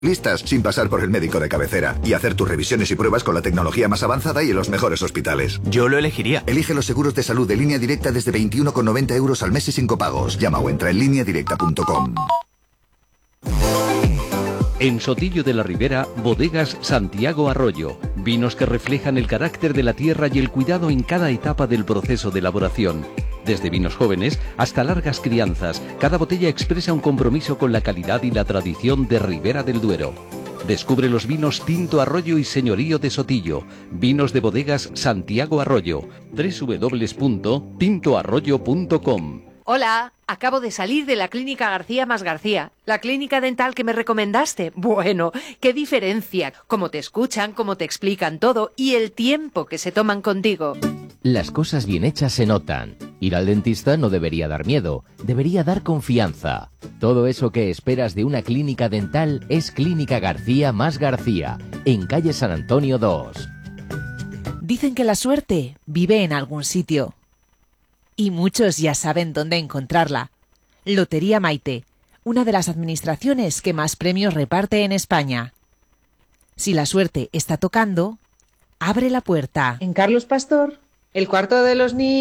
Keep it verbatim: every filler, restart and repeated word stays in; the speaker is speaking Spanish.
Listas sin pasar por el médico de cabecera y hacer tus revisiones y pruebas con la tecnología más avanzada y en los mejores hospitales. Yo lo elegiría. Elige los seguros de salud de Línea Directa desde veintiuno con noventa euros al mes y sin copagos. Llama o entra en línea directa punto com. En Sotillo de la Ribera, Bodegas Santiago Arroyo. Vinos que reflejan el carácter de la tierra y el cuidado en cada etapa del proceso de elaboración. Desde vinos jóvenes hasta largas crianzas, cada botella expresa un compromiso con la calidad y la tradición de Ribera del Duero. Descubre los vinos Tinto Arroyo y Señorío de Sotillo. Vinos de Bodegas Santiago Arroyo. doble u doble u doble u punto tinto arroyo punto com. Hola, acabo de salir de la clínica García más García, la clínica dental que me recomendaste. Bueno, qué diferencia, cómo te escuchan, cómo te explican todo y el tiempo que se toman contigo. Las cosas bien hechas se notan. Ir al dentista no debería dar miedo, debería dar confianza. Todo eso que esperas de una clínica dental es Clínica García más García, en calle San Antonio dos. Dicen que la suerte vive en algún sitio. Y muchos ya saben dónde encontrarla. Lotería Maite, una de las administraciones que más premios reparte en España. Si la suerte está tocando, abre la puerta. En Carlos Pastor, el cuarto de los niños.